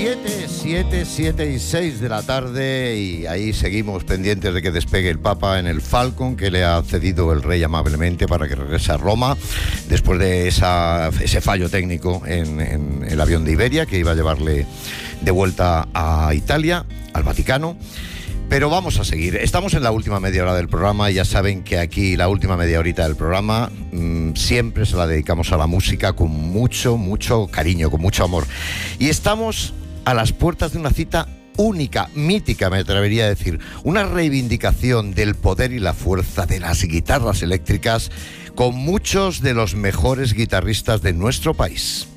7 y 6 de la tarde y ahí seguimos pendientes de que despegue el Papa en el Falcon que le ha cedido el Rey amablemente para que regrese a Roma después de ese fallo técnico en el avión de Iberia que iba a llevarle de vuelta a Italia, al Vaticano. Pero vamos a seguir. Estamos en la última media hora del programa y ya saben que aquí la última media horita del programa siempre se la dedicamos a la música con mucho, mucho cariño, con mucho amor. Y estamos a las puertas de una cita única, mítica, me atrevería a decir. Una reivindicación del poder y la fuerza de las guitarras eléctricas con muchos de los mejores guitarristas de nuestro país.